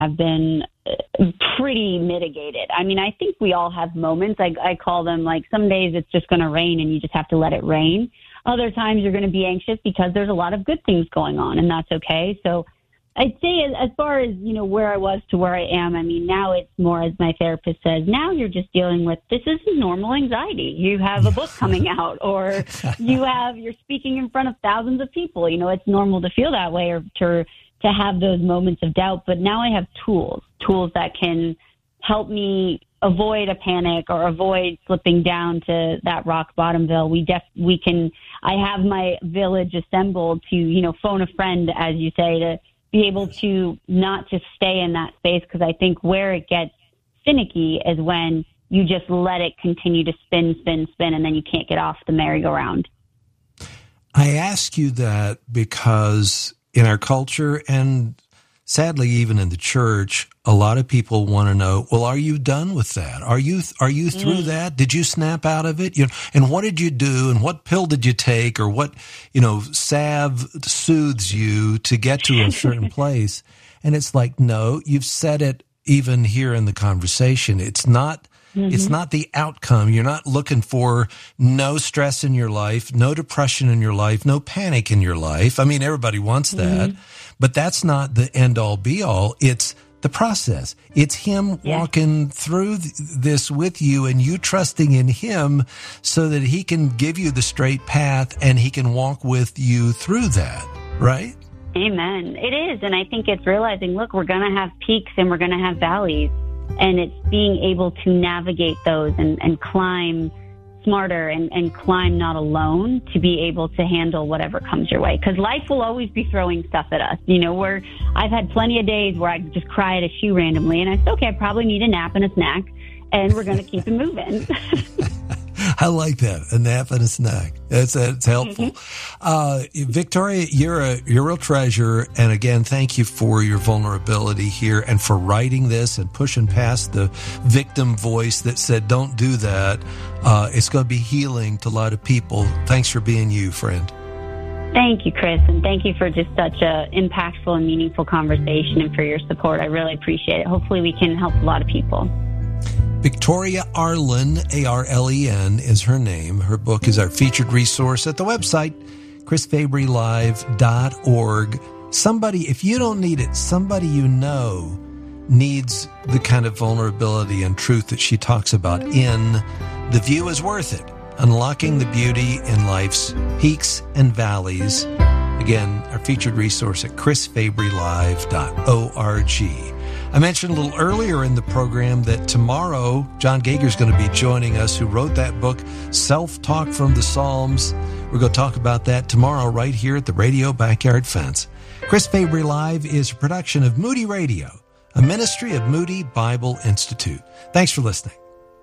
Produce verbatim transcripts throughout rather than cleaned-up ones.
have been pretty mitigated. I mean, I think we all have moments. I, I call them like some days it's just going to rain and you just have to let it rain. Other times you're going to be anxious because there's a lot of good things going on, and that's okay. So I'd say as, as far as, you know, where I was to where I am, I mean, now it's more, as my therapist says, now you're just dealing with, this is normal anxiety. You have a book coming out, or you have, you're speaking in front of thousands of people. You know, it's normal to feel that way, or to to have those moments of doubt. But now I have tools, tools that can help me avoid a panic or avoid slipping down to that rock bottomville. We def, we can, I have my village assembled to, you know, phone a friend, as you say, to be able to not just stay in that space. Because I think where it gets finicky is when you just let it continue to spin, spin, spin, and then you can't get off the merry-go-round. I ask you that because in our culture, and sadly even in the church, a lot of people want to know, well, are you done with that? Are you are you through mm. that? Did you snap out of it? You know, and what did you do? And what pill did you take? Or what, you know, salve soothes you to get to a certain place? And it's like, no, you've said it even here in the conversation. It's not Mm-hmm. It's not the outcome. You're not looking for no stress in your life, no depression in your life, no panic in your life. I mean, everybody wants that, mm-hmm. but that's not the end all be all. It's the process. It's him yeah. walking through th- this with you, and you trusting in him so that he can give you the straight path and he can walk with you through that, right? Amen. It is. And I think it's realizing, look, we're going to have peaks and we're going to have valleys. And it's being able to navigate those and, and climb smarter and, and climb not alone to be able to handle whatever comes your way. Because life will always be throwing stuff at us. You know, where I've had plenty of days where I just cry at a shoe randomly, and I said, okay, I probably need a nap and a snack, and we're going to keep it moving. I like that, a nap and a snack. That's that's helpful. Mm-hmm. Uh, Victoria, you're a you're a real treasure, and again, thank you for your vulnerability here and for writing this and pushing past the victim voice that said, "Don't do that." Uh, it's going to be healing to a lot of people. Thanks for being you, friend. Thank you, Chris, and thank you for just such a impactful and meaningful conversation, and for your support. I really appreciate it. Hopefully, we can help a lot of people. Victoria Arlen, A R L E N, is her name. Her book is our featured resource at the website, chris fabry live dot org. Somebody, if you don't need it, somebody you know needs the kind of vulnerability and truth that she talks about in The View is Worth It, Unlocking the Beauty in Life's Peaks and Valleys. Again, our featured resource at chris fabry live dot org. I mentioned a little earlier in the program that tomorrow, John Geiger is going to be joining us, who wrote that book, Self-Talk from the Psalms. We're going to talk about that tomorrow right here at the Radio Backyard Fence. Chris Fabry Live is a production of Moody Radio, a ministry of Moody Bible Institute. Thanks for listening.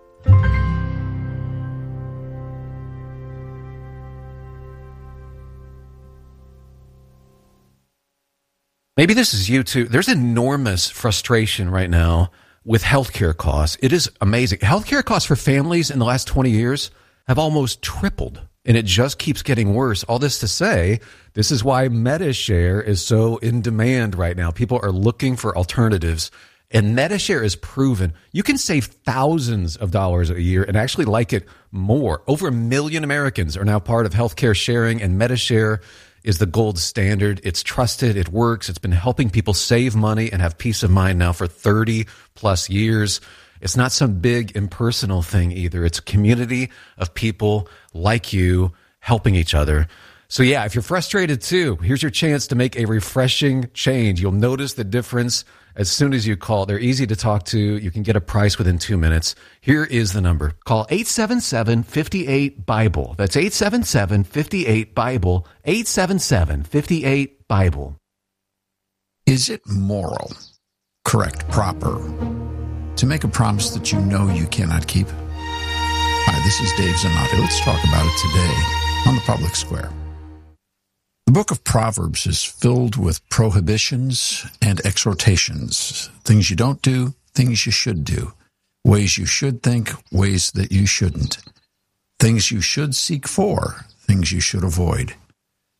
Maybe this is you too. There's enormous frustration right now with healthcare costs. It is amazing. Healthcare costs for families in the last twenty years have almost tripled, and it just keeps getting worse. All this to say, this is why MediShare is so in demand right now. People are looking for alternatives, and MediShare is proven. You can save thousands of dollars a year and actually like it more. Over a million Americans are now part of healthcare sharing, and MediShare is the gold standard. It's trusted. It works. It's been helping people save money and have peace of mind now for thirty plus years. It's not some big impersonal thing either. It's a community of people like you helping each other. So yeah, if you're frustrated too, here's your chance to make a refreshing change. You'll notice the difference as soon as you call. They're easy to talk to. You can get a price within two minutes. Here is the number. Call eight seven seven, five eight, BIBLE. That's eight seven seven, five eight, BIBLE. eight seven seven, five eight, BIBLE. Is it moral, correct, proper, to make a promise that you know you cannot keep? Hi, this is Dave Zanotti. Let's talk about it today on the Public Square. The book of Proverbs is filled with prohibitions and exhortations, things you don't do, things you should do, ways you should think, ways that you shouldn't, things you should seek for, things you should avoid.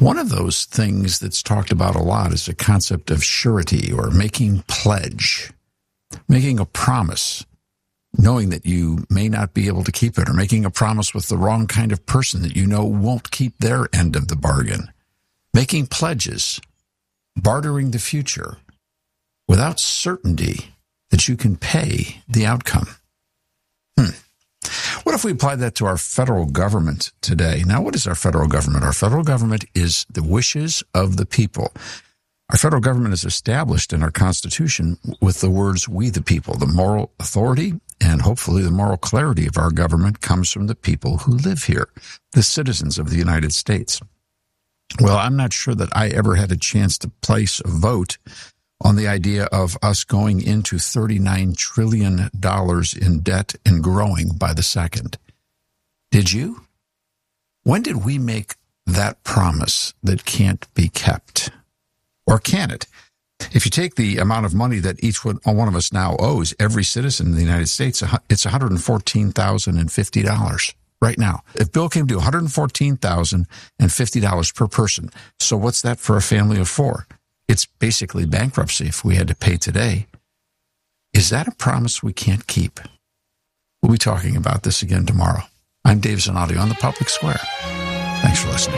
One of those things that's talked about a lot is the concept of surety, or making pledge, making a promise, knowing that you may not be able to keep it, or making a promise with the wrong kind of person that you know won't keep their end of the bargain. Making pledges, bartering the future without certainty that you can pay the outcome. Hmm. What if we applied that to our federal government today? Now, what is our federal government? Our federal government is the wishes of the people. Our federal government is established in our Constitution with the words, we the people. The moral authority and hopefully the moral clarity of our government comes from the people who live here, the citizens of the United States. Well, I'm not sure that I ever had a chance to place a vote on the idea of us going into thirty-nine trillion dollars in debt and growing by the second. Did you? When did we make that promise that can't be kept? Or can it? If you take the amount of money that each one, one of us now owes every citizen in the United States, it's one hundred fourteen thousand fifty dollars right now. If Bill came to one hundred fourteen thousand fifty dollars per person, so what's that for a family of four? It's basically bankruptcy if we had to pay today. Is that a promise we can't keep? We'll be talking about this again tomorrow. I'm Dave Zanotti on the Public Square. Thanks for listening.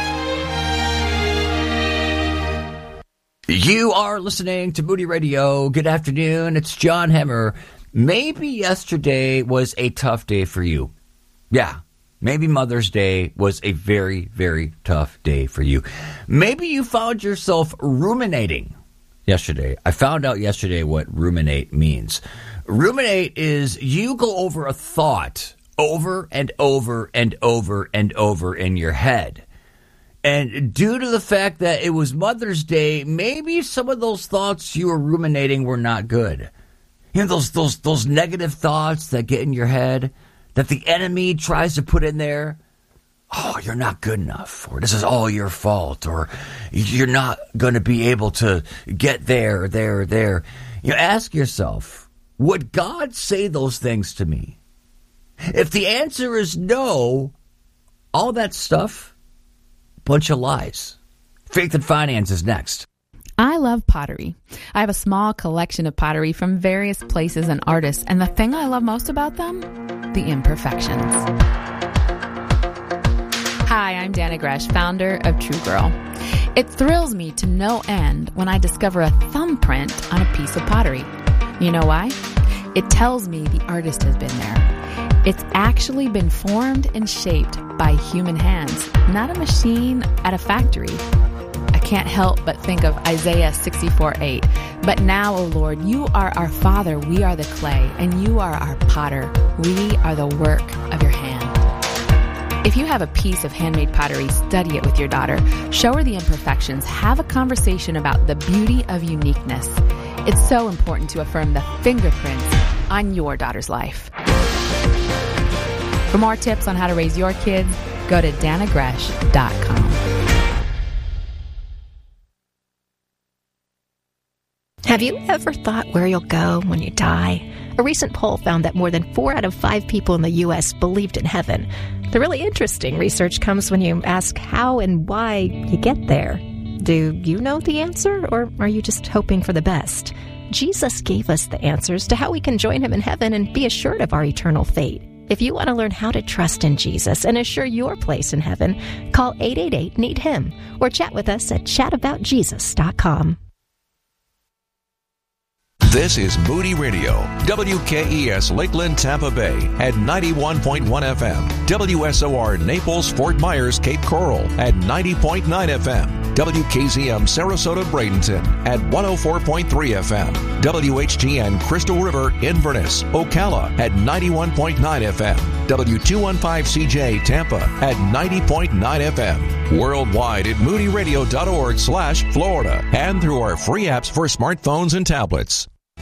You are listening to Moody Radio. Good afternoon. It's John Hemmer. Maybe yesterday was a tough day for you. Yeah. Maybe Mother's Day was a very, very tough day for you. Maybe you found yourself ruminating yesterday. I found out yesterday what ruminate means. Ruminate is you go over a thought over and over and over and over in your head. And due to the fact that it was Mother's Day, maybe some of those thoughts you were ruminating were not good. You know, those those those negative thoughts that get in your head, that the enemy tries to put in there. Oh, you're not good enough, or this is all your fault, or you're not going to be able to get there, there, there. You ask yourself, would God say those things to me? If the answer is no, all that stuff, bunch of lies. Faith and Finance is next. I love pottery. I have a small collection of pottery from various places and artists, and the thing I love most about them? The imperfections. Hi, I'm Dana Gresh, founder of True Girl. It thrills me to no end when I discover a thumbprint on a piece of pottery. You know why? It tells me the artist has been there. It's actually been formed and shaped by human hands, not a machine at a factory. I can't help but think of Isaiah sixty-four eight. But now, O Lord, you are our Father, we are the clay, and you are our potter. We are the work of your hand. If you have a piece of handmade pottery, study it with your daughter. Show her the imperfections. Have a conversation about the beauty of uniqueness. It's so important to affirm the fingerprints on your daughter's life. For more tips on how to raise your kids, go to dana gresh dot com. Have you ever thought where you'll go when you die? A recent poll found that more than four out of five people in the U S believed in heaven. The really interesting research comes when you ask how and why you get there. Do you know the answer, or are you just hoping for the best? Jesus gave us the answers to how we can join him in heaven and be assured of our eternal fate. If you want to learn how to trust in Jesus and assure your place in heaven, call eight eight eight, need him or chat with us at chat about jesus dot com. This is Moody Radio, W K E S Lakeland, Tampa Bay at ninety-one point one F M, W S O R Naples, Fort Myers, Cape Coral at ninety point nine F M, W K Z M Sarasota, Bradenton at one oh four point three F M, W H G N Crystal River, Inverness, Ocala at ninety-one point nine F M, W two fifteen C J Tampa at ninety point nine F M, worldwide at moody radio dot org slash Florida, and through our free apps for smartphones and tablets.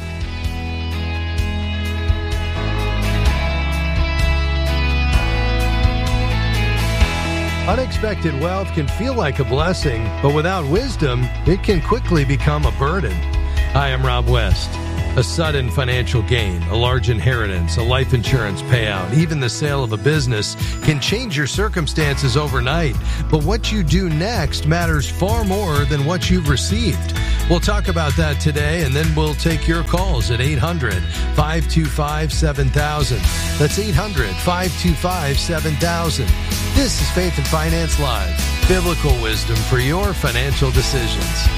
Unexpected wealth can feel like a blessing, but without wisdom, it can quickly become a burden. Hi, I'm Rob West. A sudden financial gain, a large inheritance, a life insurance payout, even the sale of a business can change your circumstances overnight. But what you do next matters far more than what you've received. We'll talk about that today, and then we'll take your calls at eight hundred, five two five, seven thousand. That's eight hundred, five two five, seven thousand. This is Faith and Finance Live, biblical wisdom for your financial decisions.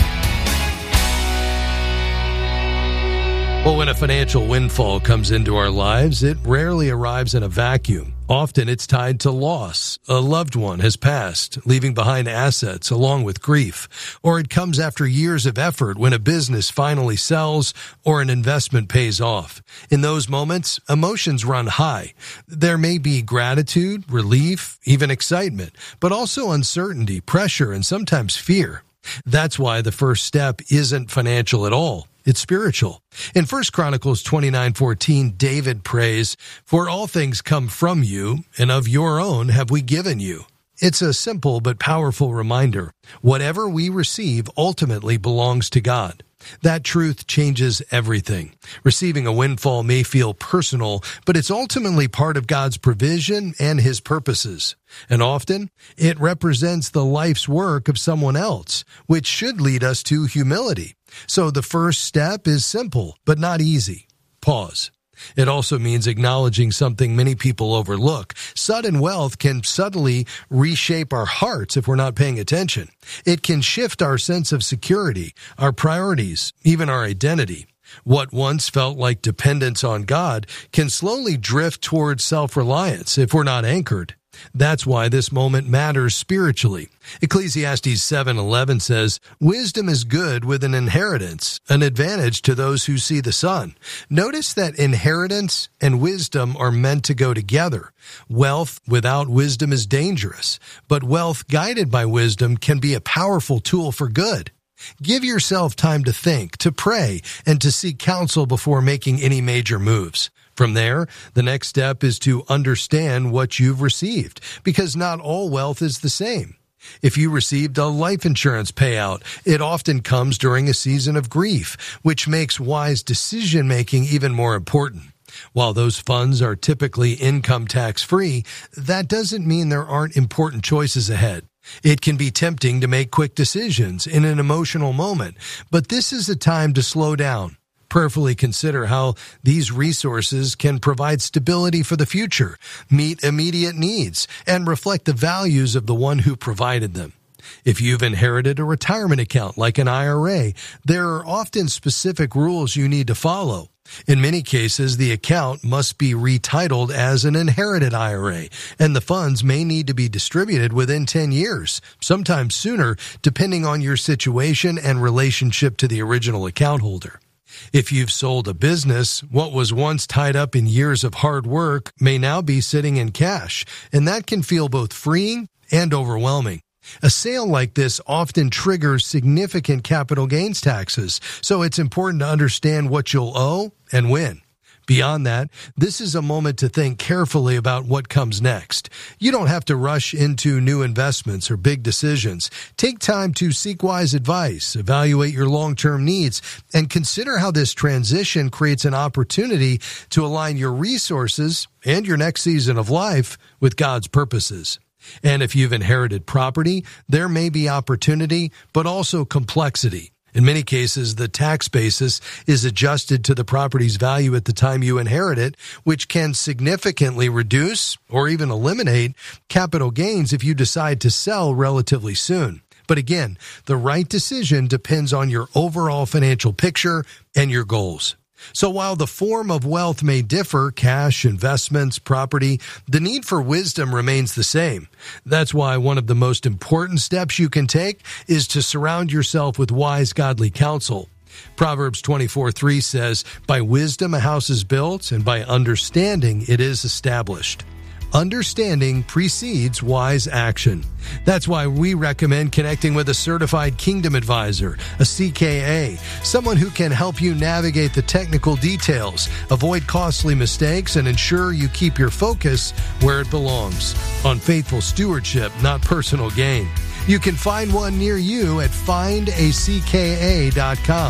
Well, when a financial windfall comes into our lives, it rarely arrives in a vacuum. Often it's tied to loss. A loved one has passed, leaving behind assets along with grief. Or it comes after years of effort when a business finally sells or an investment pays off. In those moments, emotions run high. There may be gratitude, relief, even excitement, but also uncertainty, pressure, and sometimes fear. That's why the first step isn't financial at all. It's spiritual. In First Chronicles twenty-nine fourteen, David prays, "For all things come from you, and of your own have we given you." It's a simple but powerful reminder. Whatever we receive ultimately belongs to God. That truth changes everything. Receiving a windfall may feel personal, but it's ultimately part of God's provision and His purposes. And often, it represents the life's work of someone else, which should lead us to humility. So the first step is simple, but not easy. Pause. It also means acknowledging something many people overlook. Sudden wealth can suddenly reshape our hearts if we're not paying attention. It can shift our sense of security, our priorities, even our identity. What once felt like dependence on God can slowly drift towards self-reliance if we're not anchored. That's why this moment matters spiritually. Ecclesiastes seven eleven says, "Wisdom is good with an inheritance, an advantage to those who see the sun." Notice that inheritance and wisdom are meant to go together. Wealth without wisdom is dangerous, but wealth guided by wisdom can be a powerful tool for good. Give yourself time to think, to pray, and to seek counsel before making any major moves. From there, the next step is to understand what you've received, because not all wealth is the same. If you received a life insurance payout, it often comes during a season of grief, which makes wise decision-making even more important. While those funds are typically income tax-free, that doesn't mean there aren't important choices ahead. It can be tempting to make quick decisions in an emotional moment, but this is a time to slow down. Prayerfully consider how these resources can provide stability for the future, meet immediate needs, and reflect the values of the one who provided them. If you've inherited a retirement account like an I R A, there are often specific rules you need to follow. In many cases, the account must be retitled as an inherited I R A, and the funds may need to be distributed within ten years, sometimes sooner, depending on your situation and relationship to the original account holder. If you've sold a business, what was once tied up in years of hard work may now be sitting in cash, and that can feel both freeing and overwhelming. A sale like this often triggers significant capital gains taxes, so it's important to understand what you'll owe and when. Beyond that, this is a moment to think carefully about what comes next. You don't have to rush into new investments or big decisions. Take time to seek wise advice, evaluate your long-term needs, and consider how this transition creates an opportunity to align your resources and your next season of life with God's purposes. And if you've inherited property, there may be opportunity, but also complexity. In many cases, the tax basis is adjusted to the property's value at the time you inherit it, which can significantly reduce or even eliminate capital gains if you decide to sell relatively soon. But again, the right decision depends on your overall financial picture and your goals. So while the form of wealth may differ, cash, investments, property, the need for wisdom remains the same. That's why one of the most important steps you can take is to surround yourself with wise, godly counsel. Proverbs twenty-four three says, "By wisdom a house is built, and by understanding it is established." Understanding precedes wise action. That's why we recommend connecting with a certified Kingdom Advisor, a C K A, someone who can help you navigate the technical details, avoid costly mistakes, and ensure you keep your focus where it belongs, on faithful stewardship, not personal gain. You can find one near you at find a c k a dot com.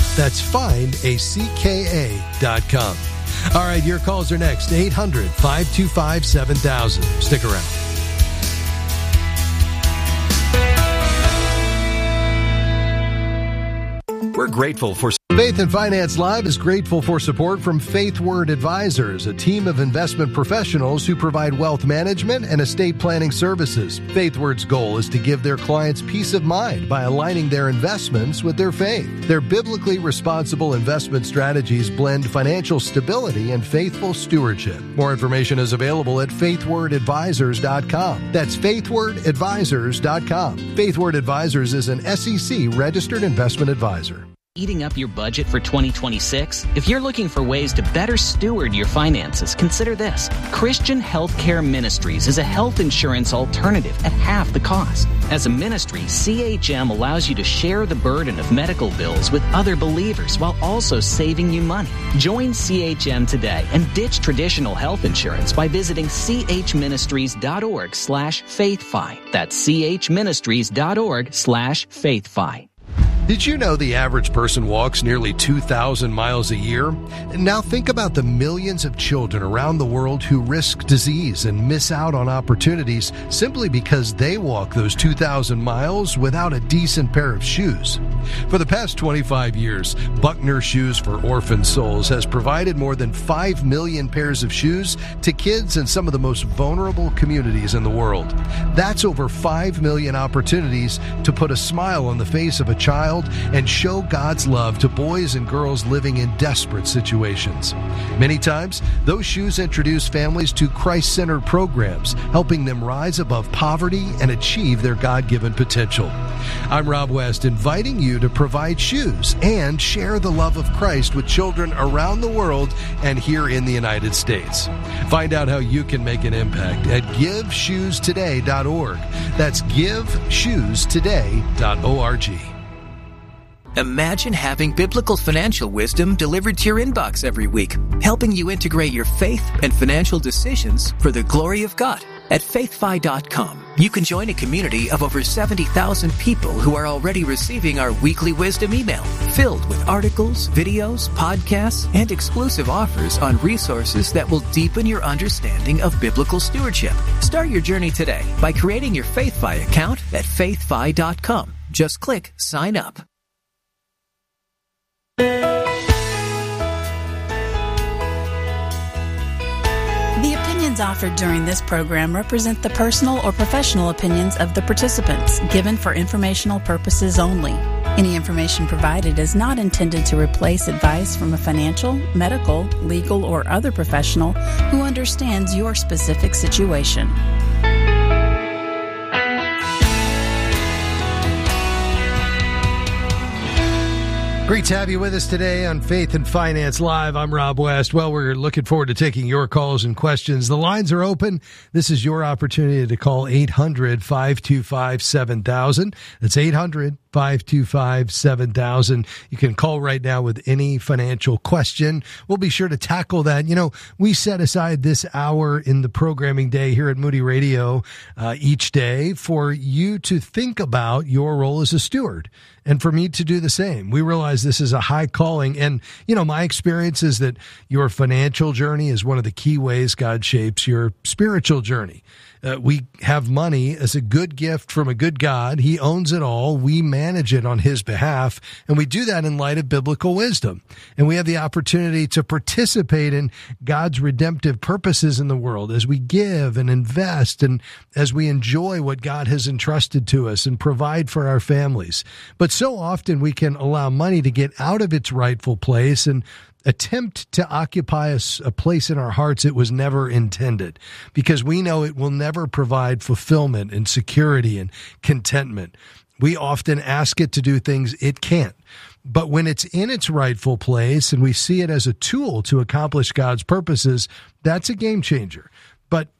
That's find a c k a dot com. All right, your calls are next. eight hundred, five two five, seven thousand. Stick around. We're grateful for... Faith and Finance Live is grateful for support from Faith Word Advisors, a team of investment professionals who provide wealth management and estate planning services. Faith Word's goal is to give their clients peace of mind by aligning their investments with their faith. Their biblically responsible investment strategies blend financial stability and faithful stewardship. More information is available at faith word advisors dot com. That's faith word advisors dot com. Faith Word Advisors is an S E C registered investment advisor. Eating up your budget for twenty twenty-six? If you're looking for ways to better steward your finances, consider this. Christian Healthcare Ministries is a health insurance alternative at half the cost. As a ministry, C H M allows you to share the burden of medical bills with other believers while also saving you money. Join C H M today and ditch traditional health insurance by visiting chministries.org slash faithfi. That's chministries.org slash faithfi. Did you know the average person walks nearly two thousand miles a year? Now think about the millions of children around the world who risk disease and miss out on opportunities simply because they walk those two thousand miles without a decent pair of shoes. For the past twenty-five years, Buckner Shoes for Orphan Souls has provided more than five million pairs of shoes to kids in some of the most vulnerable communities in the world. That's over five million opportunities to put a smile on the face of a child and show God's love to boys and girls living in desperate situations. Many times, those shoes introduce families to Christ-centered programs, helping them rise above poverty and achieve their God-given potential. I'm Rob West, inviting you to provide shoes and share the love of Christ with children around the world and here in the United States. Find out how you can make an impact at give shoes today dot org. That's give shoes today dot org. Imagine having biblical financial wisdom delivered to your inbox every week, helping you integrate your faith and financial decisions for the glory of God. At faith fi dot com, you can join a community of over seventy thousand people who are already receiving our weekly wisdom email, filled with articles, videos, podcasts, and exclusive offers on resources that will deepen your understanding of biblical stewardship. Start your journey today by creating your FaithFi account at faith fi dot com. Just click sign up. The opinions offered during this program represent the personal or professional opinions of the participants, given for informational purposes only. Any information provided is not intended to replace advice from a financial, medical, legal, or other professional who understands your specific situation. Great to have you with us today on Faith and Finance Live. I'm Rob West. Well, we're looking forward to taking your calls and questions. The lines are open. This is your opportunity to call eight hundred, five two five, seven thousand. That's eight hundred, five two five, seven thousand. You can call right now with any financial question. We'll be sure to tackle that. You know, we set aside this hour in the programming day here at Moody Radio uh, each day for you to think about your role as a steward and for me to do the same. We realize this is a high calling. And, you know, my experience is that your financial journey is one of the key ways God shapes your spiritual journey. Uh, we have money as a good gift from a good God. He owns it all. We manage it on his behalf, and we do that in light of biblical wisdom. And we have the opportunity to participate in God's redemptive purposes in the world as we give and invest and as we enjoy what God has entrusted to us and provide for our families. But so often we can allow money to get out of its rightful place and attempt to occupy a, a place in our hearts it was never intended, because we know it will never provide fulfillment and security and contentment. We often ask it to do things it can't. But when it's in its rightful place and we see it as a tool to accomplish God's purposes, that's a game changer. But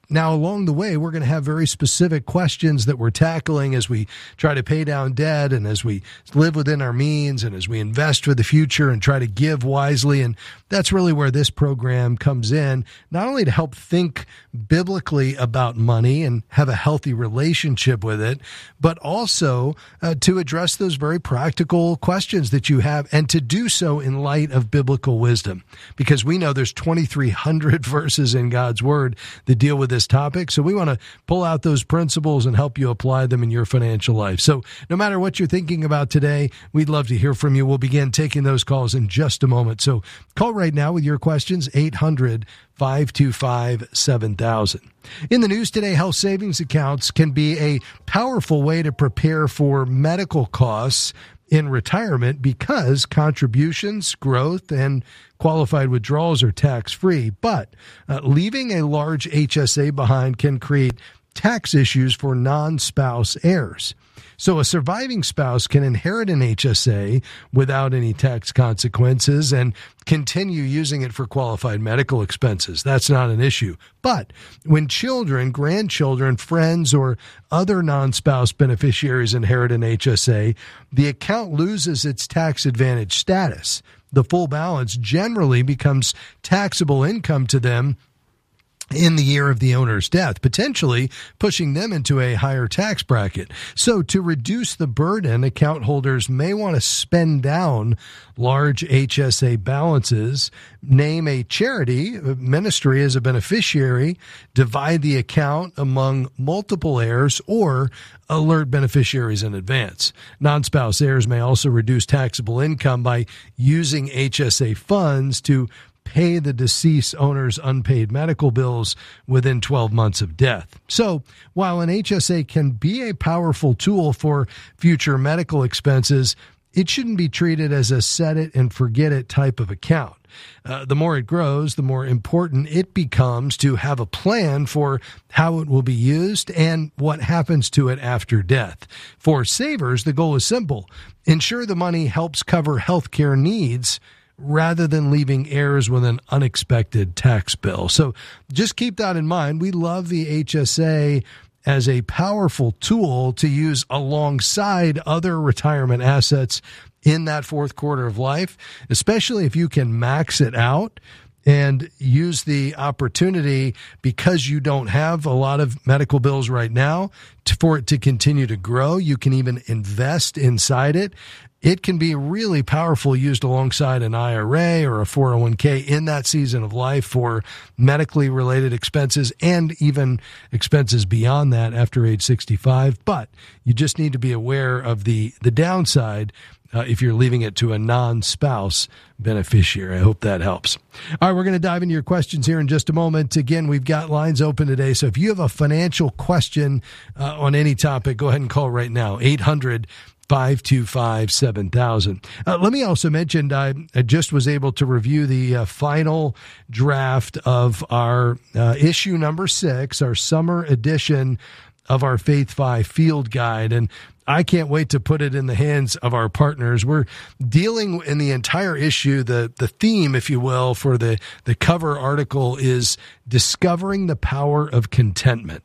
Now, along the way, we're going to have very specific questions that we're tackling as we try to pay down debt and as we live within our means and as we invest for the future and try to give wisely. And that's really where this program comes in, not only to help think biblically about money and have a healthy relationship with it, but also uh, to address those very practical questions that you have, and to do so in light of biblical wisdom, because we know there's twenty-three hundred verses in God's Word that deal with this topic. So we want to pull out those principles and help you apply them in your financial life. So no matter what you're thinking about today, we'd love to hear from you. We'll begin taking those calls in just a moment. So call right now with your questions, eight hundred, five two five, seven thousand. In the news today, health savings accounts can be a powerful way to prepare for medical costs in retirement because contributions, growth, and qualified withdrawals are tax-free. But uh, leaving a large H S A behind can create tax issues for non-spouse heirs. So a surviving spouse can inherit an H S A without any tax consequences and continue using it for qualified medical expenses. That's not an issue. But when children, grandchildren, friends, or other non-spouse beneficiaries inherit an H S A, the account loses its tax advantage status. The full balance generally becomes taxable income to them in the year of the owner's death, potentially pushing them into a higher tax bracket. So to reduce the burden, account holders may want to spend down large H S A balances, name a charity, a ministry as a beneficiary, divide the account among multiple heirs, or alert beneficiaries in advance. Non-spouse heirs may also reduce taxable income by using H S A funds to pay the deceased owner's unpaid medical bills within twelve months of death. So while an H S A can be a powerful tool for future medical expenses, it shouldn't be treated as a set it and forget it type of account. Uh, the more it grows, the more important it becomes to have a plan for how it will be used and what happens to it after death. For savers, the goal is simple: ensure the money helps cover healthcare needs rather than leaving heirs with an unexpected tax bill. So just keep that in mind. We love the H S A as a powerful tool to use alongside other retirement assets in that fourth quarter of life, especially if you can max it out and use the opportunity, because you don't have a lot of medical bills right now, to, for it to continue to grow. You can even invest inside it. It can be really powerful used alongside an I R A or a four oh one k in that season of life for medically related expenses and even expenses beyond that after age sixty-five. But you just need to be aware of the, the downside uh, if you're leaving it to a non-spouse beneficiary. I hope that helps. All right, we're going to dive into your questions here in just a moment. Again, we've got lines open today. So if you have a financial question uh, on any topic, go ahead and call right now, eight hundred, five two five, seven thousand. Uh, let me also mention, I, I just was able to review the uh, final draft of our uh, issue number six, our summer edition of our Faith Five Field Guide. And I can't wait to put it in the hands of our partners. We're dealing in the entire issue, the, the theme, if you will, for the, the cover article is discovering the power of contentment.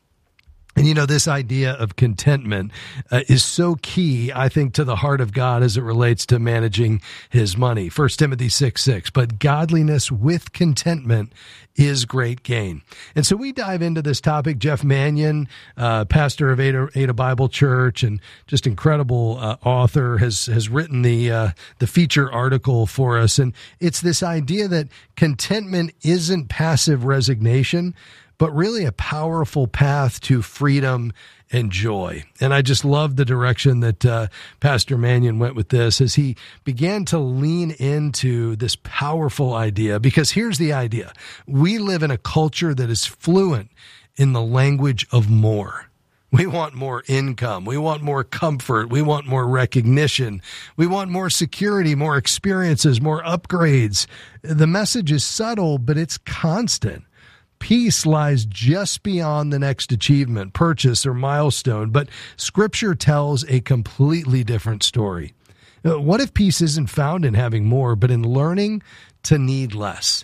And, you know, this idea of contentment uh, is so key, I think, to the heart of God as it relates to managing his money. First Timothy six six, but godliness with contentment is great gain. And so we dive into this topic. Jeff Manion, uh, pastor of Ada, Ada Bible Church and just incredible uh, author, has has written the uh, the feature article for us. And it's this idea that contentment isn't passive resignation, but really a powerful path to freedom and joy. And I just love the direction that uh, Pastor Manion went with this as he began to lean into this powerful idea. Because here's the idea. We live in a culture that is fluent in the language of more. We want more income. We want more comfort. We want more recognition. We want more security, more experiences, more upgrades. The message is subtle, but it's constant. Peace lies just beyond the next achievement, purchase, or milestone, but Scripture tells a completely different story. What if peace isn't found in having more, but in learning to need less?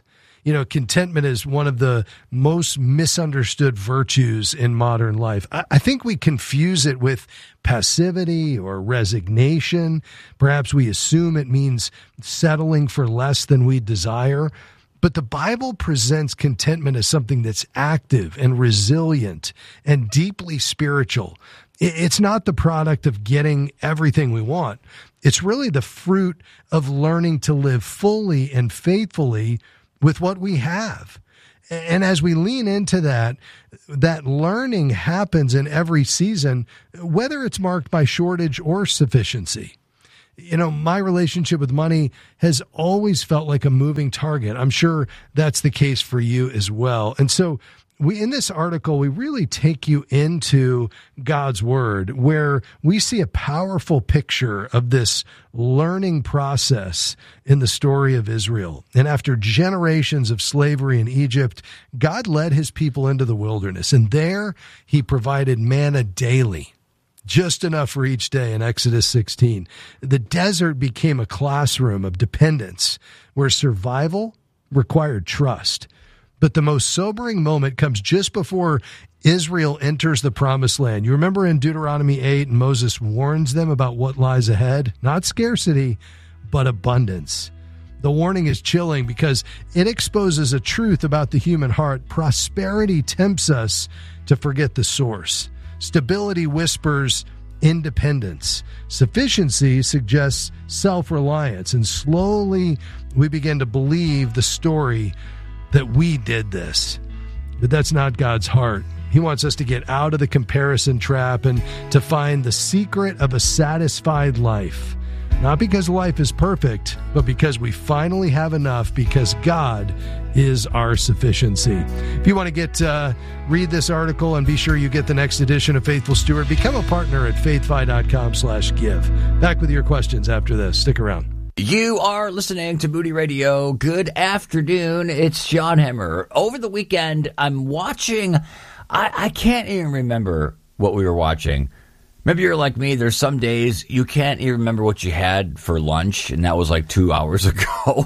you know, contentment is one of the most misunderstood virtues in modern life. I, I think we confuse it with passivity or resignation. Perhaps we assume it means settling for less than we desire. But the Bible presents contentment as something that's active and resilient and deeply spiritual. It's not the product of getting everything we want. It's really the fruit of learning to live fully and faithfully with what we have. And as we lean into that, that learning happens in every season, whether it's marked by shortage or sufficiency. You know, my relationship with money has always felt like a moving target. I'm sure that's the case for you as well. And so we, in this article, we really take you into God's Word, where we see a powerful picture of this learning process in the story of Israel. And after generations of slavery in Egypt, God led his people into the wilderness, and there he provided manna daily, just enough for each day in Exodus sixteen. The desert became a classroom of dependence where survival required trust. But the most sobering moment comes just before Israel enters the promised land. You remember in Deuteronomy eight, Moses warns them about what lies ahead? Not scarcity, but abundance. The warning is chilling because it exposes a truth about the human heart. Prosperity tempts us to forget the source. Stability whispers independence. Sufficiency suggests self-reliance. And slowly we begin to believe the story that we did this. But that's not God's heart. He wants us to get out of the comparison trap and to find the secret of a satisfied life. Not because life is perfect, but because we finally have enough, because God is our sufficiency. If you want to get uh, read this article and be sure you get the next edition of Faithful Steward, become a partner at faithfi.com slash give. Back with your questions after this. Stick around. You are listening to Moody Radio. Good afternoon. It's John Hemmer. Over the weekend, I'm watching, I, I can't even remember what we were watching. Maybe you're like me. There's some days you can't even remember what you had for lunch, and that was like two hours ago.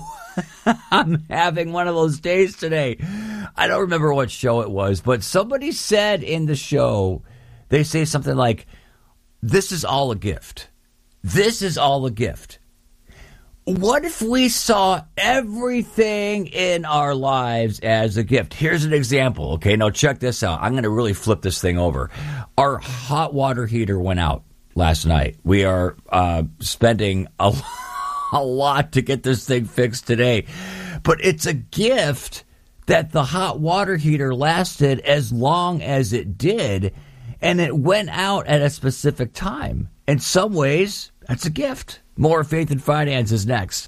I'm having one of those days today. I don't remember what show it was, but somebody said in the show, they say something like, this is all a gift. This is all a gift. What if we saw everything in our lives as a gift? Here's an example. Okay, now check this out. I'm going to really flip this thing over. Our hot water heater went out last night. We are uh, spending a, a lot to get this thing fixed today. But it's a gift that the hot water heater lasted as long as it did, and it went out at a specific time. In some ways, that's a gift. More Faith and Finance is next.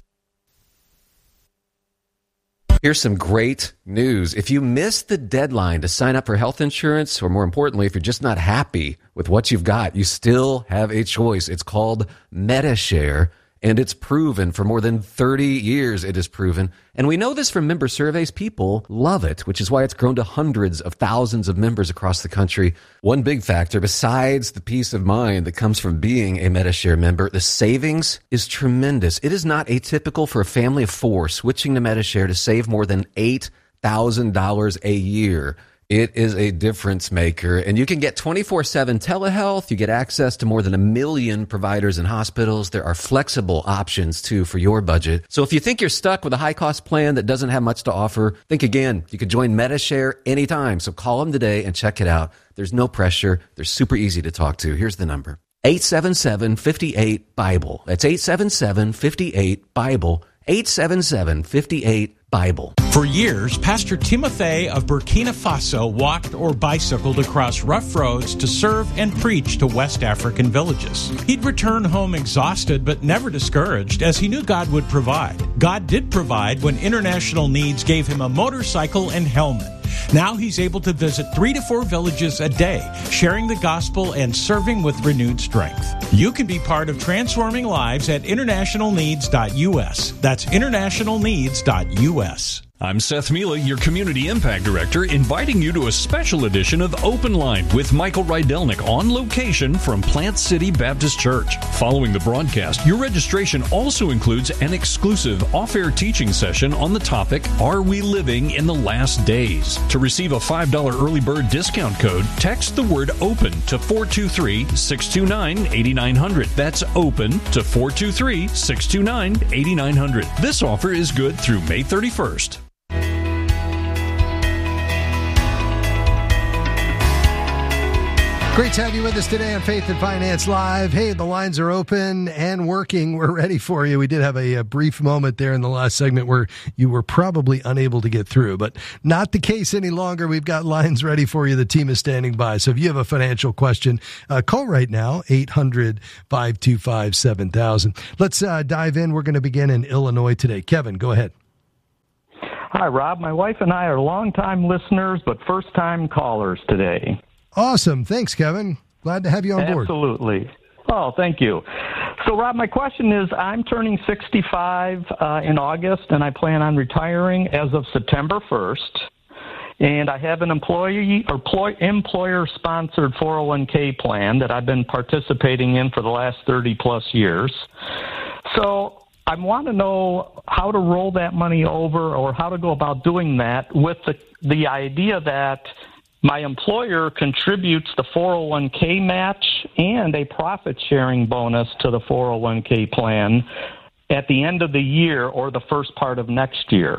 Here's some great news. If you missed the deadline to sign up for health insurance, or more importantly, if you're just not happy with what you've got, you still have a choice. It's called MediShare, and it's proven for more than thirty years it is proven. And we know this from member surveys. People love it, which is why it's grown to hundreds of thousands of members across the country. One big factor, besides the peace of mind that comes from being a MediShare member, the savings is tremendous. It is not atypical for a family of four switching to MediShare to save more than eight thousand dollars a year. It is a difference maker, and you can get twenty-four seven telehealth. You get access to more than a million providers and hospitals. There are flexible options, too, for your budget. So if you think you're stuck with a high-cost plan that doesn't have much to offer, think again. You can join MediShare anytime, so call them today and check it out. There's no pressure. They're super easy to talk to. Here's the number. eight seven seven, five eight, BIBLE. That's eight seven seven, five eight, BIBLE. eight seven seven, five eight, BIBLE. For years, Pastor Timothy of Burkina Faso walked or bicycled across rough roads to serve and preach to West African villages. He'd return home exhausted but never discouraged, as he knew God would provide. God did provide when International Needs gave him a motorcycle and helmet. Now he's able to visit three to four villages a day, sharing the gospel and serving with renewed strength. You can be part of transforming lives at international needs dot U S. That's international needs dot U S. I'm Seth Mila, your Community Impact Director, inviting you to a special edition of Open Line with Michael Rydelnik on location from Plant City Baptist Church. Following the broadcast, your registration also includes an exclusive off-air teaching session on the topic, Are We Living in the Last Days? To receive a five dollars early bird discount code, text the word OPEN to four two three, six two nine, eight nine zero zero. That's OPEN to four two three, six two nine, eight nine zero zero. This offer is good through May thirty-first. Great to have you with us today on Faith and Finance Live. Hey, the lines are open and working. We're ready for you. We did have a, a brief moment there in the last segment where you were probably unable to get through, but not the case any longer. We've got lines ready for you. The team is standing by. So if you have a financial question, uh, call right now, eight hundred, five two five, seven thousand. Let's uh, dive in. We're going to begin in Illinois today. Kevin, go ahead. Hi, Rob. My wife and I are longtime listeners, but first-time callers today. Awesome. Thanks, Kevin. Glad to have you on board. Absolutely. Oh, thank you. So, Rob, my question is, I'm turning sixty-five uh, in August, and I plan on retiring as of September first. And I have an employee or ploy, employer-sponsored four oh one k plan that I've been participating in for the last thirty-plus years. So I want to know how to roll that money over or how to go about doing that with the, the idea that my employer contributes the four oh one k match and a profit-sharing bonus to the four oh one k plan at the end of the year or the first part of next year.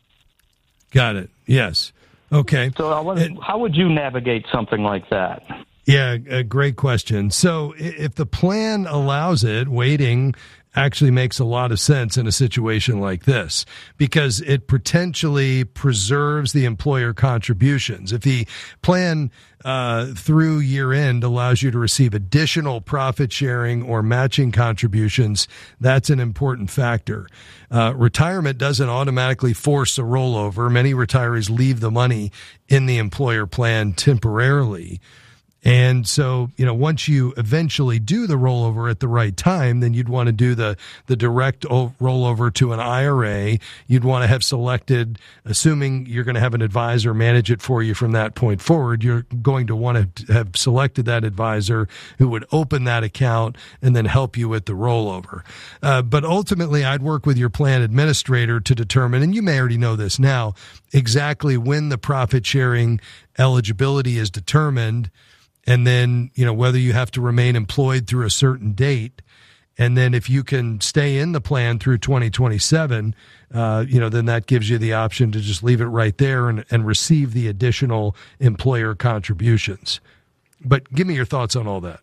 Got it. Yes. Okay. So I was, and, how would you navigate something like that? Yeah, a great question. So if the plan allows it, waiting actually makes a lot of sense in a situation like this because it potentially preserves the employer contributions. If the plan uh, through year end allows you to receive additional profit sharing or matching contributions, that's an important factor. Uh, retirement doesn't automatically force a rollover. Many retirees leave the money in the employer plan temporarily. And so, you know, once you eventually do the rollover at the right time, then you'd want to do the, the direct rollover to an I R A. You'd want to have selected, assuming you're going to have an advisor manage it for you from that point forward, you're going to want to have selected that advisor who would open that account and then help you with the rollover. Uh, but ultimately, I'd work with your plan administrator to determine, and you may already know this now, exactly when the profit sharing eligibility is determined. And then, you know, whether you have to remain employed through a certain date. And then if you can stay in the plan through twenty twenty-seven, uh, you know, then that gives you the option to just leave it right there and, and receive the additional employer contributions. But give me your thoughts on all that.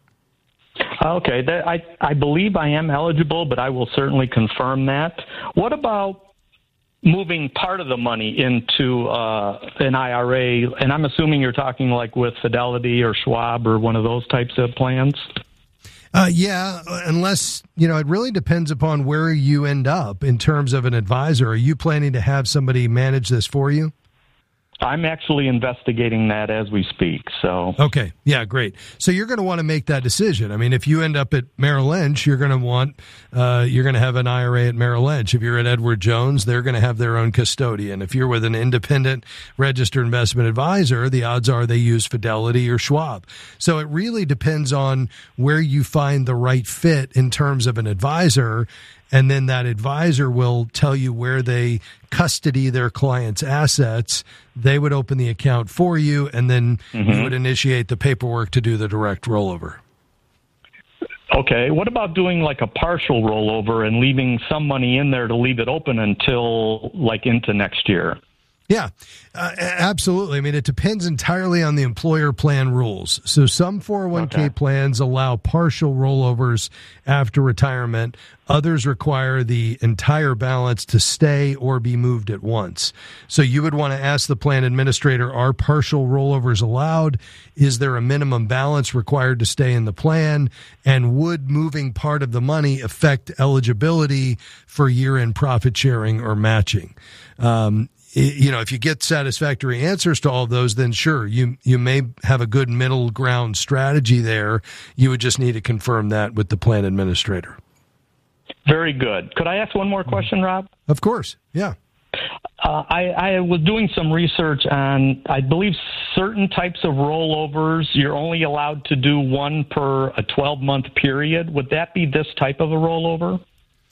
Okay. That, I, I believe I am eligible, but I will certainly confirm that. What about moving part of the money into uh, an I R A, and I'm assuming you're talking like with Fidelity or Schwab or one of those types of plans? Uh, yeah, unless, you know, it really depends upon where you end up in terms of an advisor. Are you planning to have somebody manage this for you? I'm actually investigating that as we speak. So okay, yeah, great. So you're going to want to make that decision. I mean, if you end up at Merrill Lynch, you're going to want uh, you're going to have an I R A at Merrill Lynch. If you're at Edward Jones, they're going to have their own custodian. If you're with an independent registered investment advisor, the odds are they use Fidelity or Schwab. So it really depends on where you find the right fit in terms of an advisor. And then that advisor will tell you where they custody their client's assets. They would open the account for you, and then mm-hmm. you would initiate the paperwork to do the direct rollover. Okay. What about doing like a partial rollover and leaving some money in there to leave it open until like into next year? Yeah, uh, absolutely. I mean, it depends entirely on the employer plan rules. So some four oh one k okay. plans allow partial rollovers after retirement. Others require the entire balance to stay or be moved at once. So you would want to ask the plan administrator, are partial rollovers allowed? Is there a minimum balance required to stay in the plan? And would moving part of the money affect eligibility for year-end profit sharing or matching? Um, You know, if you get satisfactory answers to all of those, then sure, you you may have a good middle ground strategy there. You would just need to confirm that with the plan administrator. Very good. Could I ask one more question, Rob? Of course, yeah. Uh, I, I was doing some research on, I believe, certain types of rollovers. You're only allowed to do one per a twelve-month period. Would that be this type of a rollover?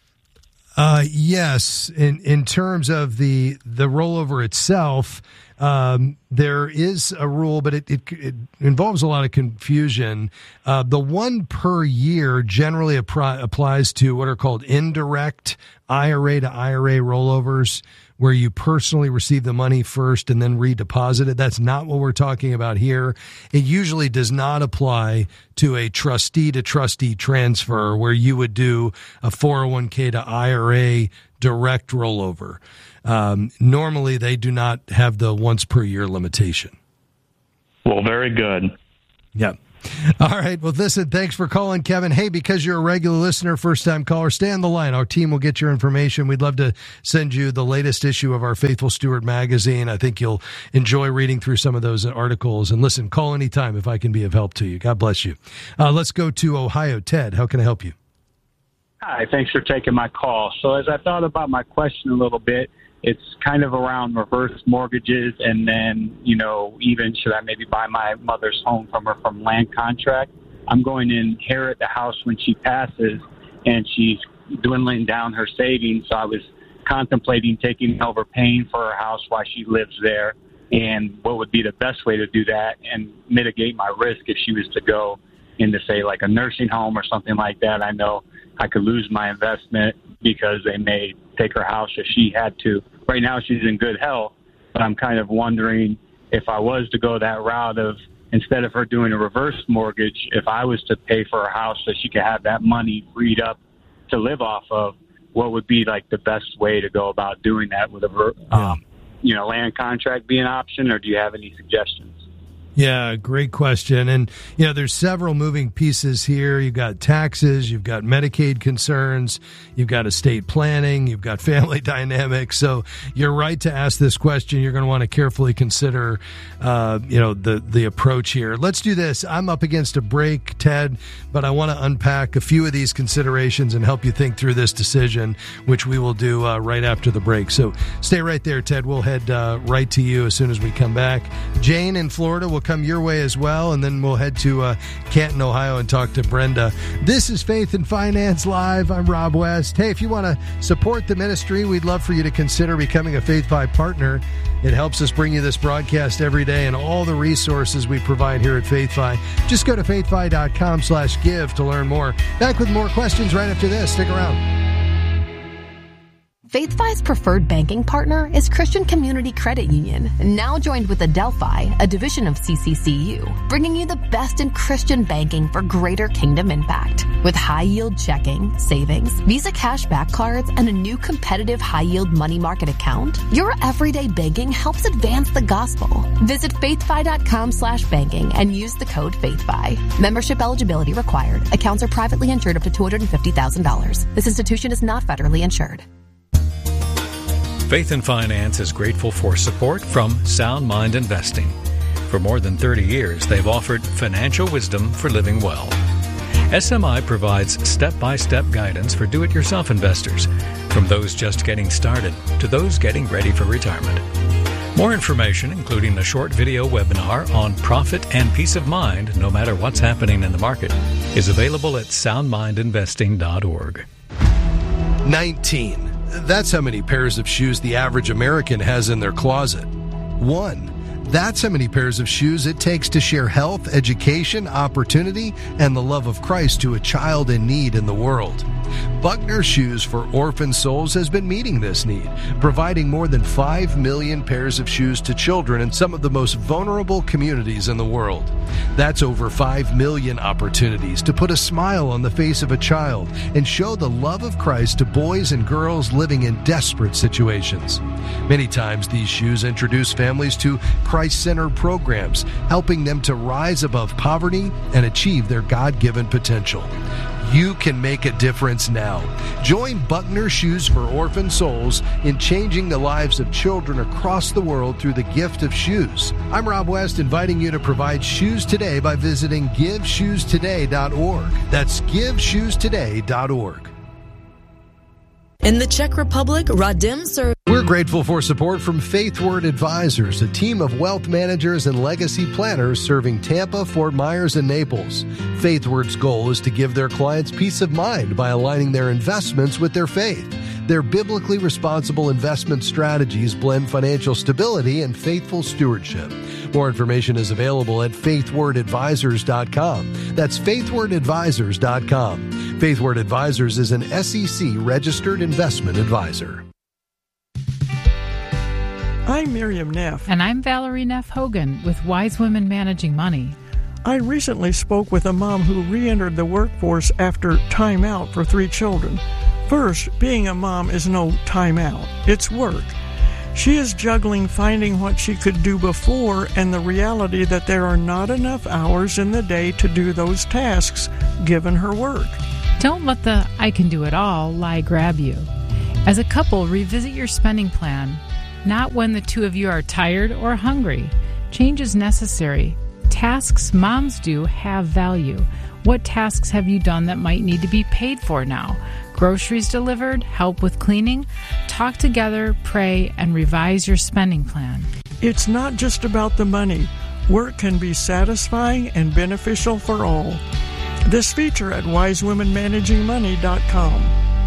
Uh, yes. In in terms of the the rollover itself, um, there is a rule, but it, it, it involves a lot of confusion. Uh, the one per year generally appri- applies to what are called indirect I R A to I R A rollovers, where you personally receive the money first and then redeposit it. That's not what we're talking about here. It usually does not apply to a trustee to trustee transfer where you would do a four oh one k to I R A direct rollover. Um, normally they do not have the once per year limitation. Well, very good. Yep. All right. Well, listen, thanks for calling, Kevin. Hey, because you're a regular listener, first-time caller, stay on the line. Our team will get your information. We'd love to send you the latest issue of our Faithful Steward magazine. I think you'll enjoy reading through some of those articles. And listen, call anytime if I can be of help to you. God bless you. Uh, let's go to Ohio. Ted, how can I help you? Hi, thanks for taking my call. So as I thought about my question a little bit, it's kind of around reverse mortgages and then, you know, even should I maybe buy my mother's home from her from land contract? I'm going to inherit the house when she passes, and she's dwindling down her savings. So I was contemplating taking over paying for her house while she lives there, and what would be the best way to do that and mitigate my risk if she was to go into, say, like a nursing home or something like that. I know I could lose my investment because they may take her house if she had to. Right now she's in good health, but I'm kind of wondering if I was to go that route of, instead of her doing a reverse mortgage, if I was to pay for her house so she could have that money freed up to live off of, what would be like the best way to go about doing that? With a, um, you know, land contract be an option, or do you have any suggestions? Yeah, great question. And, you know, there's several moving pieces here. You've got taxes, you've got Medicaid concerns, you've got estate planning, you've got family dynamics. So you're right to ask this question. You're going to want to carefully consider, uh, you know, the, the approach here. Let's do this. I'm up against a break, Ted, but I want to unpack a few of these considerations and help you think through this decision, which we will do uh, right after the break. So stay right there, Ted. We'll head uh, right to you as soon as we come back. Jane in Florida will come your way as well, and then we'll head to uh, Canton, Ohio, and talk to Brenda. This is Faith and Finance Live. I'm Rob West. Hey, if you want to support the ministry, we'd love for you to consider becoming a Faith Fi partner. It helps us bring you this broadcast every day and all the resources we provide here at Faith Fi. Just go to faithfi.com slash give to learn more. Back with more questions right after this. Stick around. FaithFi's preferred banking partner is Christian Community Credit Union, now joined with Adelphi, a division of C C C U, bringing you the best in Christian banking for greater kingdom impact. With high-yield checking, savings, Visa cashback cards, and a new competitive high-yield money market account, your everyday banking helps advance the gospel. Visit faithfi.com slash banking and use the code FaithFi. Membership eligibility required. Accounts are privately insured up to two hundred fifty thousand dollars. This institution is not federally insured. Faith and Finance is grateful for support from Sound Mind Investing. For more than thirty years, they've offered financial wisdom for living well. S M I provides step-by-step guidance for do-it-yourself investors, from those just getting started to those getting ready for retirement. More information, including a short video webinar on profit and peace of mind, no matter what's happening in the market, is available at sound mind investing dot org. nineteen. That's how many pairs of shoes the average American has in their closet. One. That's how many pairs of shoes it takes to share health, education, opportunity, and the love of Christ to a child in need in the world. Buckner Shoes for Orphan Souls has been meeting this need, providing more than five million pairs of shoes to children in some of the most vulnerable communities in the world. That's over five million opportunities to put a smile on the face of a child and show the love of Christ to boys and girls living in desperate situations. Many times these shoes introduce families to Christ-centered programs, helping them to rise above poverty and achieve their God-given potential. You can make a difference now. Join Buckner Shoes for Orphan Souls in changing the lives of children across the world through the gift of shoes. I'm Rob West, inviting you to provide shoes today by visiting give shoes today dot org. That's give shoes today dot org. In the Czech Republic, Radim serves... We're We're grateful for support from Faithward Advisors, a team of wealth managers and legacy planners serving Tampa, Fort Myers, and Naples. Faithward's goal is to give their clients peace of mind by aligning their investments with their faith. Their biblically responsible investment strategies blend financial stability and faithful stewardship. More information is available at faithward advisors dot com. That's faithward advisors dot com. Faithward Advisors is an S E C registered investment advisor. I'm Miriam Neff. And I'm Valerie Neff Hogan with Wise Women Managing Money. I recently spoke with a mom who re-entered the workforce after time out for three children. First, being a mom is no time out. It's work. She is juggling finding what she could do before and the reality that there are not enough hours in the day to do those tasks given her work. Don't let the I can do it all lie grab you. As a couple, revisit your spending plan. Not when the two of you are tired or hungry. Change is necessary. Tasks moms do have value. What tasks have you done that might need to be paid for now? Groceries delivered? Help with cleaning? Talk together, pray, and revise your spending plan. It's not just about the money. Work can be satisfying and beneficial for all. This feature at wise women managing money dot com.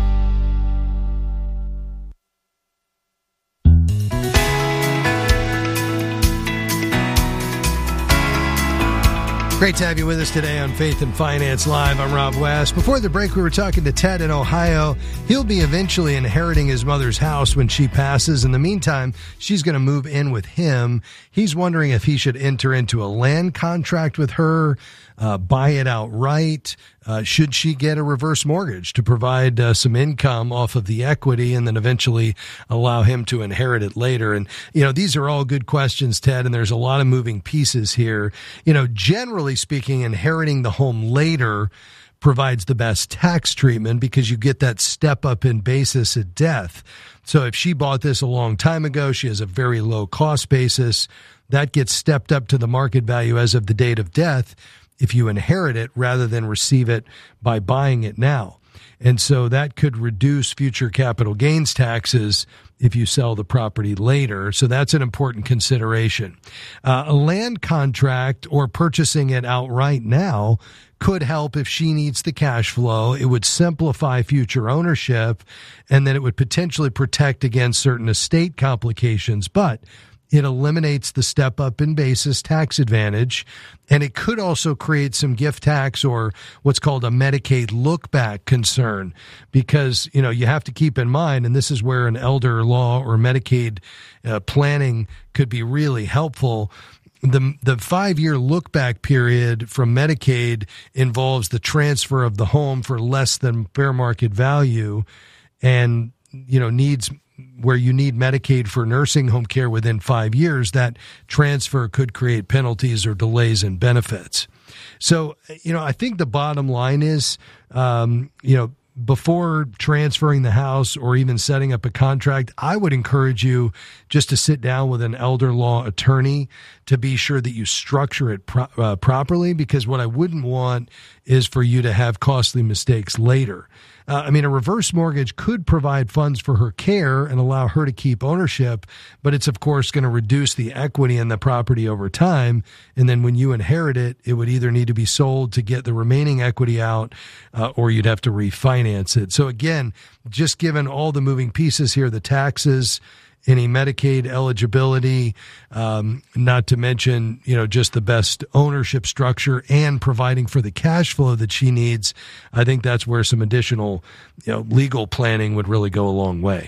Great to have you with us today on Faith and Finance Live. I'm Rob West. Before the break, we were talking to Ted in Ohio. He'll be eventually inheriting his mother's house when she passes. In the meantime, she's going to move in with him. He's wondering if he should enter into a land contract with her, uh, buy it outright. Uh, should she get a reverse mortgage to provide uh, some income off of the equity and then eventually allow him to inherit it later? And, you know, these are all good questions, Ted, and there's a lot of moving pieces here. You know, generally speaking, inheriting the home later provides the best tax treatment because you get that step up in basis at death. So if she bought this a long time ago, she has a very low cost basis. That gets stepped up to the market value as of the date of death if you inherit it rather than receive it by buying it now. And so that could reduce future capital gains taxes if you sell the property later. So that's an important consideration. Uh, a land contract or purchasing it outright now could help if she needs the cash flow. It would simplify future ownership, and then it would potentially protect against certain estate complications. But it eliminates the step up in basis tax advantage, and it could also create some gift tax or what's called a Medicaid look back concern, because, you know, you have to keep in mind, and this is where an elder law or Medicaid uh, planning could be really helpful. The the five-year look-back period from Medicaid involves the transfer of the home for less than fair market value, and, you know, needs where you need Medicaid for nursing home care within five years, that transfer could create penalties or delays in benefits. So, you know, I think the bottom line is, um, you know, before transferring the house or even setting up a contract, I would encourage you just to sit down with an elder law attorney to be sure that you structure it pro- uh, properly, because what I wouldn't want is for you to have costly mistakes later. Uh, I mean, a reverse mortgage could provide funds for her care and allow her to keep ownership, but it's, of course, going to reduce the equity in the property over time. And then when you inherit it, it would either need to be sold to get the remaining equity out, uh, or you'd have to refinance it. So again, just given all the moving pieces here, the taxes, any Medicaid eligibility, um, not to mention, you know, just the best ownership structure and providing for the cash flow that she needs, I think that's where some additional, you know, legal planning would really go a long way.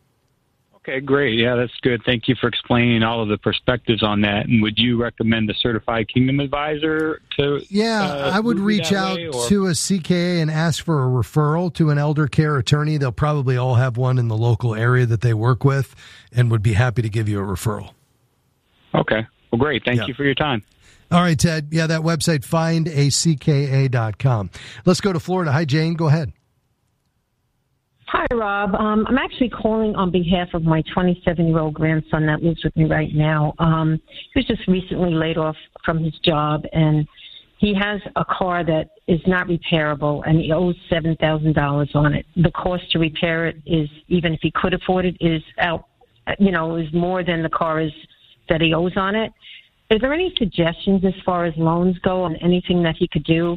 Okay, great. Yeah, that's good. Thank you for explaining all of the perspectives on that. And would you recommend a certified Kingdom advisor to? Yeah, uh, I would reach out way, to a C K A and ask for a referral to an elder care attorney. They'll probably all have one in the local area that they work with and would be happy to give you a referral. Okay. Well, great. Thank yeah. you for your time. All right, Ted. Yeah, that website, find a C K A dot com. Let's go to Florida. Hi, Jane. Go ahead. Hi, Rob. Um, I'm actually calling on behalf of my twenty-seven-year-old grandson that lives with me right now. Um, he was just recently laid off from his job, and he has a car that is not repairable, and he owes seven thousand dollars on it. The cost to repair it is, even if he could afford it, is out you know, is more than the car is that he owes on it. Is there any suggestions as far as loans go and anything that he could do?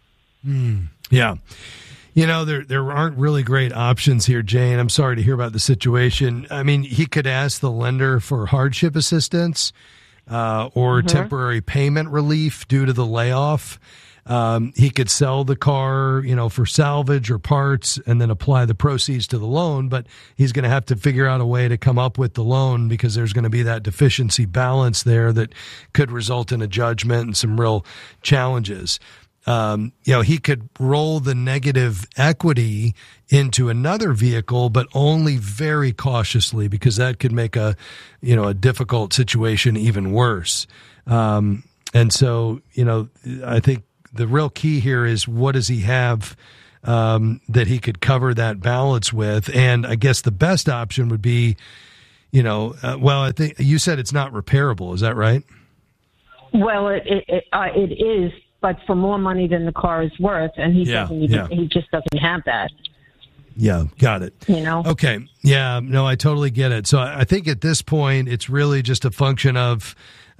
Mm, yeah. You know, there there aren't really great options here, Jane. I'm sorry to hear about the situation. I mean, he could ask the lender for hardship assistance uh, or mm-hmm. temporary payment relief due to the layoff. Um, he could sell the car, you know, for salvage or parts and then apply the proceeds to the loan, but he's going to have to figure out a way to come up with the loan because there's going to be that deficiency balance there that could result in a judgment and some real challenges. Um, you know, he could roll the negative equity into another vehicle, but only very cautiously because that could make a, you know, a difficult situation even worse. Um, and so, you know, I think the real key here is what does he have um, that he could cover that balance with? And I guess the best option would be, you know, uh, well, I think you said it's not repairable. Is that right? Well, it it, it, uh, it is, but for more money than the car is worth, and he yeah, doesn't even, yeah. he just doesn't have that. Yeah, got it. You know? Okay. Yeah, no, I totally get it. So I think at this point, it's really just a function of,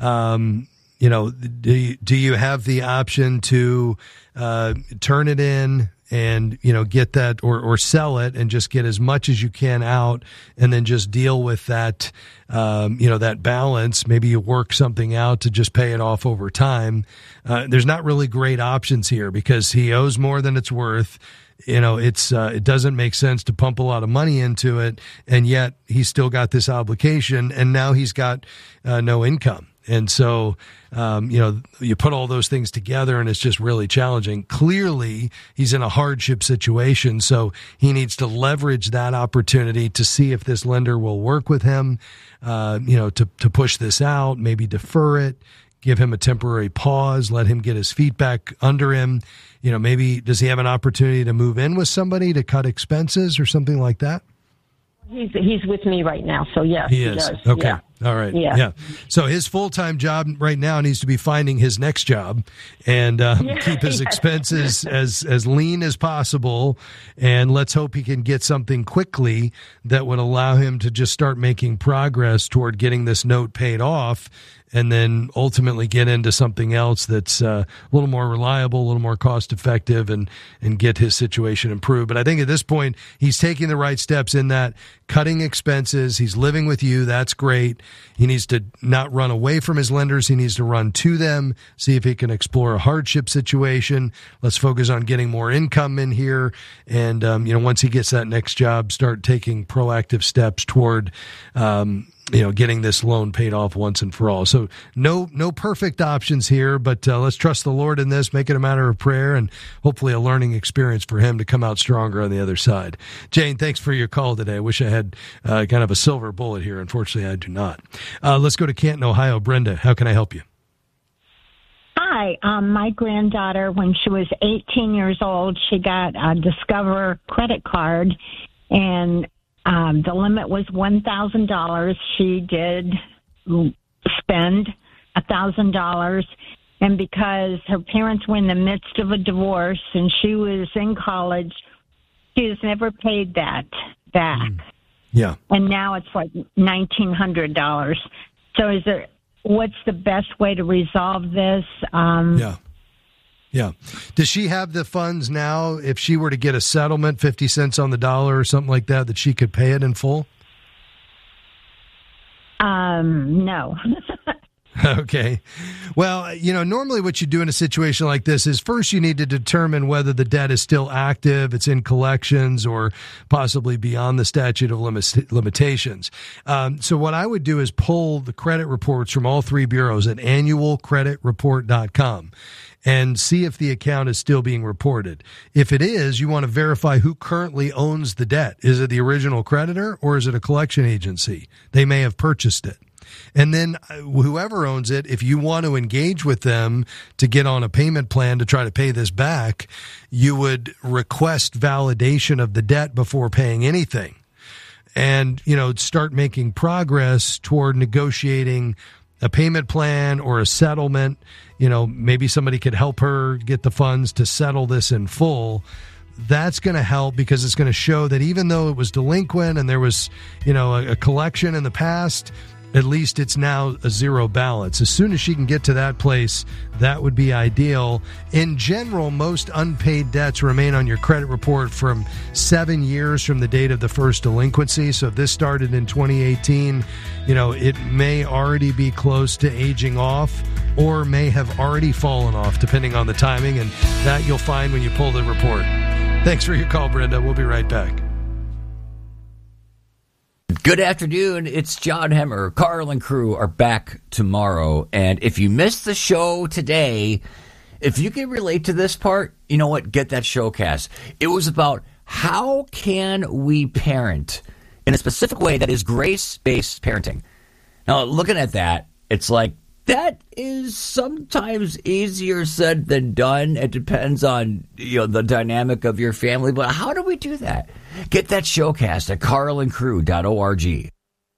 um, you know, do you, do you have the option to uh, turn it in and, you know, get that or, or sell it and just get as much as you can out and then just deal with that, um, you know, that balance. Maybe you work something out to just pay it off over time. Uh, there's not really great options here because he owes more than it's worth. You know, it's uh, it doesn't make sense to pump a lot of money into it, and yet he's still got this obligation, and now he's got uh, no income. And so, um, you know, you put all those things together and it's just really challenging. Clearly, he's in a hardship situation, so he needs to leverage that opportunity to see if this lender will work with him, uh, you know, to, to push this out, maybe defer it, give him a temporary pause, let him get his feet back under him. You know, maybe does he have an opportunity to move in with somebody to cut expenses or something like that? He's he's with me right now, so yes, he, he is. does. Okay. Yeah. All right. Yeah. yeah. So his full-time job right now needs to be finding his next job and um, Yeah, keep his yes. expenses as, as lean as possible. And let's hope he can get something quickly that would allow him to just start making progress toward getting this note paid off and then ultimately get into something else that's uh, a little more reliable, a little more cost-effective, and and get his situation improved. But I think at this point, he's taking the right steps in that cutting expenses. He's living with you. That's great. He needs to not run away from his lenders. He needs to run to them, see if he can explore a hardship situation. Let's focus on getting more income in here. And, um, you know, once he gets that next job, start taking proactive steps toward um you know, getting this loan paid off once and for all. So no, no perfect options here, but uh, let's trust the Lord in this, make it a matter of prayer and hopefully a learning experience for him to come out stronger on the other side. Jane, thanks for your call today. I wish I had uh, kind of a silver bullet here. Unfortunately, I do not. Uh, let's go to Canton, Ohio. Brenda, how can I help you? Hi, um, my granddaughter, when she was eighteen years old, she got a Discover credit card, and Um, the limit was one thousand dollars. She did spend one thousand dollars, and because her parents were in the midst of a divorce and she was in college, she has never paid that back. Mm. Yeah. And now it's like nineteen hundred dollars. So is there, what's the best way to resolve this? Um, yeah. Yeah. Does she have the funds now, if she were to get a settlement, fifty cents on the dollar or something like that, that she could pay it in full? Um, no. Okay. Well, you know, normally what you do in a situation like this is first you need to determine whether the debt is still active, it's in collections, or possibly beyond the statute of limitations. Um, so what I would do is pull the credit reports from all three bureaus at annual credit report dot com. And see if the account is still being reported. If it is, you want to verify who currently owns the debt. Is it the original creditor or is it a collection agency? They may have purchased it. And then whoever owns it, if you want to engage with them to get on a payment plan to try to pay this back, you would request validation of the debt before paying anything. And, you know, start making progress toward negotiating a payment plan or a settlement. You know, maybe somebody could help her get the funds to settle this in full. that's going to help because it's going to show that even though it was delinquent and there was, you know, a, a collection in the past, at least it's now a zero balance. As soon as she can get to that place, that would be ideal. In general, most unpaid debts remain on your credit report from seven years from the date of the first delinquency. So if this started in twenty eighteen, you know, it may already be close to aging off or may have already fallen off, depending on the timing. And that you'll find when you pull the report. Thanks for your call, Brenda. We'll be right back. Good afternoon. It's John Hemmer. Carl and crew are back tomorrow. And if you missed the show today, if you can relate to this part, you know what? Get that showcast. It was about how can we parent in a specific way that is grace-based parenting. Now, looking at that, it's like, that is sometimes easier said than done. It depends on, you know, the dynamic of your family. But how do we do that? Get that showcast at carl and crew dot org.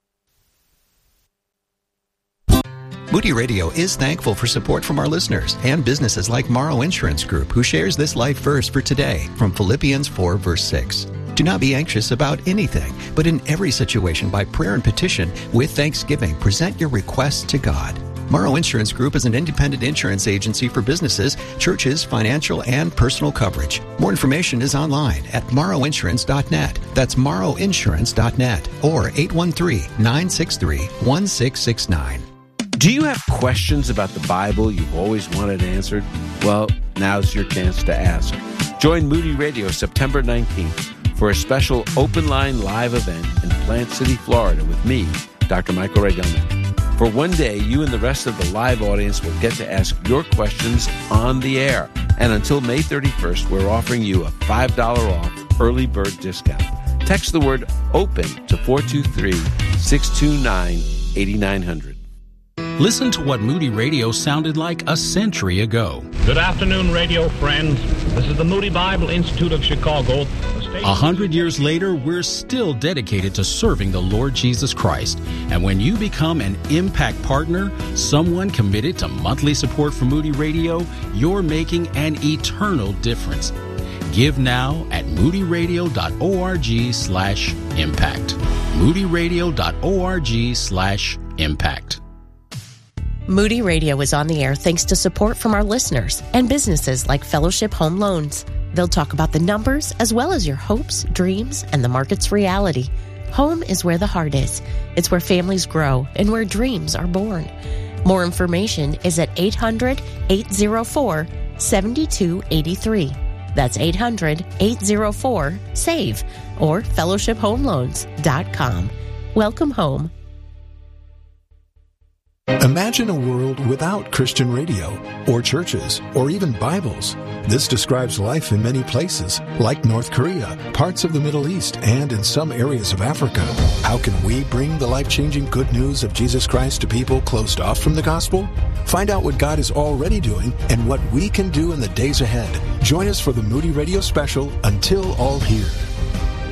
Moody Radio is thankful for support from our listeners and businesses like Morrow Insurance Group, who shares this life verse for today from Philippians four, verse six. Do not be anxious about anything, but in every situation by prayer and petition with thanksgiving, present your requests to God. Morrow Insurance Group is an independent insurance agency for businesses, churches, financial, and personal coverage. More information is online at morrow insurance dot net. That's morrow insurance dot net or eight one three, nine six three, one six six nine. Do you have questions about the Bible you've always wanted answered? Well, now's your chance to ask. Join Moody Radio September nineteenth for a special open line live event in Plant City, Florida with me, Doctor Michael Rydelnik. For one day, you and the rest of the live audience will get to ask your questions on the air. And until May thirty-first, we're offering you a five dollars off early bird discount. Text the word OPEN to four two three, six two nine, eight nine zero zero. Listen to what Moody Radio sounded like a century ago. Good afternoon, radio friends. This is the Moody Bible Institute of Chicago. A hundred years later, we're still dedicated to serving the Lord Jesus Christ. And when you become an Impact Partner, someone committed to monthly support for Moody Radio, you're making an eternal difference. Give now at moodyradio.org slash impact. moodyradio.org slash impact. Moody Radio is on the air thanks to support from our listeners and businesses like Fellowship Home Loans. They'll talk about the numbers as well as your hopes, dreams, and the market's reality. Home is where the heart is. It's where families grow and where dreams are born. More information is at eight hundred, eight oh four, seven two eight three. That's eight hundred, eight oh four, SAVE or fellowship home loans dot com. Welcome home. Imagine a world without Christian radio, or churches, or even Bibles. This describes life in many places, like North Korea, parts of the Middle East, and in some areas of Africa. How can we bring the life-changing good news of Jesus Christ to people closed off from the gospel? Find out what God is already doing and what we can do in the days ahead. Join us for the Moody Radio special, Until All Hear.